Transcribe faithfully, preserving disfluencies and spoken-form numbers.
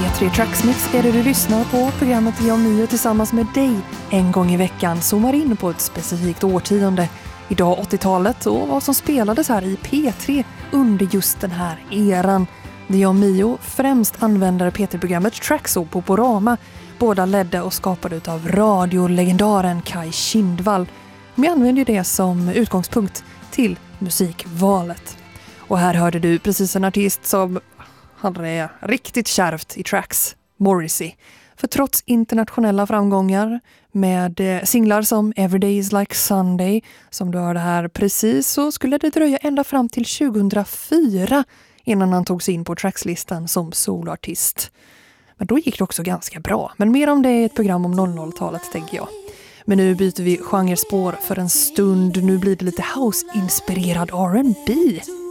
P tre Tracksmix är det du lyssnar på. Programmet jag och Mio tillsammans med dig en gång i veckan zoomar in på ett specifikt årtionde. Idag åttiotalet och vad som spelades här i P tre under just den här eran. Det är jag och Mio främst användare P tre-programmet Traxo på Porama. Båda ledda och skapade av radiolegendaren Kai Kindvall. Vi använder det som utgångspunkt till musikvalet. Och här hörde du precis en artist som hade det riktigt kärvt i tracks, Morrissey. För trots internationella framgångar med singlar som Everyday is like Sunday, som du hörde här precis, så skulle det dröja ända fram till tjugohundrafyra innan han tog sig in på trackslistan som soloartist. Men då gick det också ganska bra. Men mer om det i ett program om noll noll-talet, tänker jag. Men nu byter vi genrespår för en stund. Nu blir det lite house-inspirerad R and B.